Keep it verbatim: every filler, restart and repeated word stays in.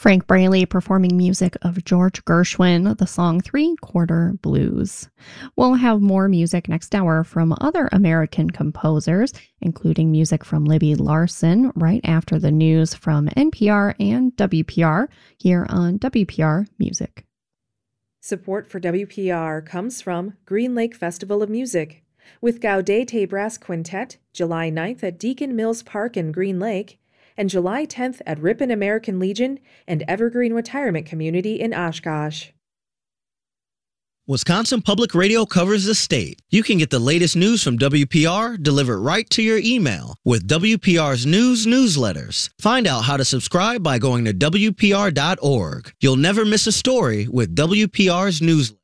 Frank Braley performing music of George Gershwin, the song Three Quarter Blues. We'll have more music next hour from other American composers, including music from Libby Larsen right after the news from N P R and W P R here on W P R Music. Support for W P R comes from Green Lake Festival of Music, with Gaudete Brass Quintet, July ninth at Deacon Mills Park in Green Lake, and July tenth at Ripon American Legion and Evergreen Retirement Community in Oshkosh. Wisconsin Public Radio covers the state. You can get the latest news from W P R delivered right to your email with W P R's news newsletters. Find out how to subscribe by going to W P R dot org. You'll never miss a story with W P R's newsletter.